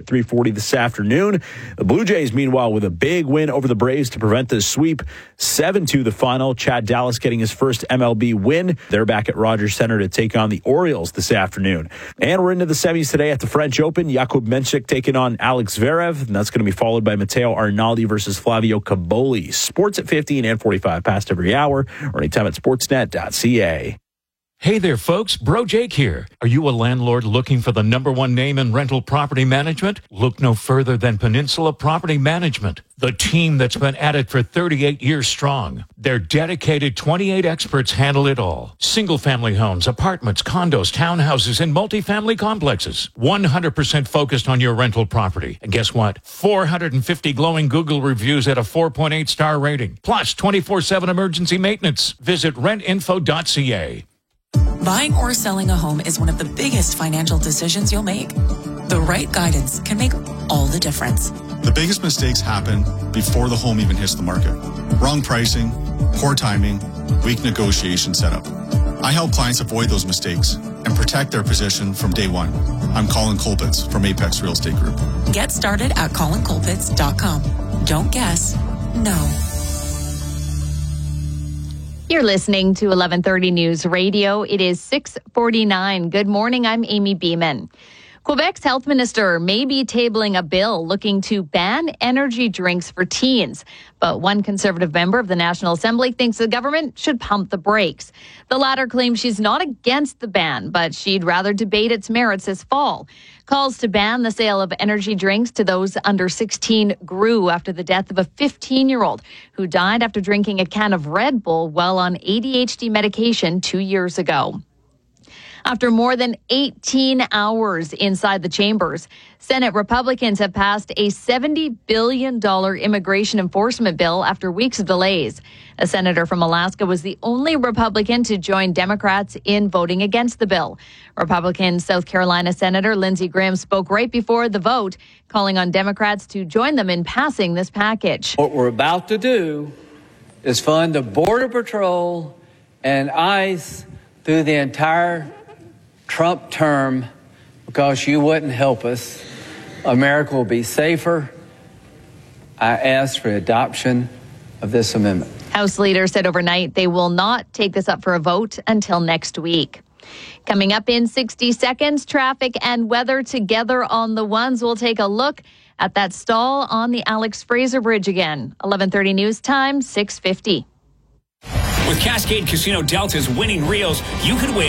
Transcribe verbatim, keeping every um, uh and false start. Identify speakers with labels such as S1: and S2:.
S1: at three forty this afternoon. The Blue Jays, meanwhile, with a big win over the Braves to prevent the sweep. seven two the final. Chad Dallas getting his first M L B win. They're back at Rogers Center to take on the Orioles this afternoon. And we're into the semis today at the French Open. Jakub Menchik taking on Alex Zverev, and that's going to be followed by Matteo Arnaldi versus Flavio Caboli. Sports at fifteen and forty-five past every hour, or anytime at sportsnet dot c a.
S2: Hey there, folks. Bro Jake here. Are you a landlord looking for the number one name in rental property management? Look no further than Peninsula Property Management, the team that's been at it for thirty-eight years strong. Their dedicated twenty-eight experts handle it all. Single-family homes, apartments, condos, townhouses, and multifamily complexes. one hundred percent focused on your rental property. And guess what? four hundred fifty glowing Google reviews at a four point eight star rating. Plus twenty-four seven emergency maintenance. Visit rent info dot c a.
S3: Buying or selling a home is one of the biggest financial decisions you'll make. The right guidance can make all the difference.
S4: The biggest mistakes happen before the home even hits the market. Wrong pricing, poor timing, weak negotiation setup. I help clients avoid those mistakes and protect their position from day one. I'm Colin Colpitz from Apex Real Estate Group.
S3: Get started at colin colpitz dot com. Don't guess, know.
S5: You're listening to eleven thirty News Radio. It is six forty-nine. Good morning. I'm Amy Beeman. Quebec's health minister may be tabling a bill looking to ban energy drinks for teens. But one Conservative member of the National Assembly thinks the government should pump the brakes. The latter claims she's not against the ban, but she'd rather debate its merits this fall. Calls to ban the sale of energy drinks to those under sixteen grew after the death of a fifteen-year-old who died after drinking a can of Red Bull while on A D H D medication two years ago. After more than eighteen hours inside the chambers, Senate Republicans have passed a seventy billion dollars immigration enforcement bill after weeks of delays. A senator from Alaska was the only Republican to join Democrats in voting against the bill. Republican South Carolina Senator Lindsey Graham spoke right before the vote, calling on Democrats to join them in passing this package.
S6: What we're about to do is fund the Border Patrol and ICE through the entire Trump term because you wouldn't help us. America will be safer. I ask for adoption of this amendment.
S5: House leaders said overnight they will not take this up for a vote until next week. Coming up in sixty seconds, traffic and weather together on the ones. We'll take a look at that stall on the Alex Fraser Bridge again. eleven thirty News Time, six fifty.
S7: With Cascade Casino Delta's winning reels, you could win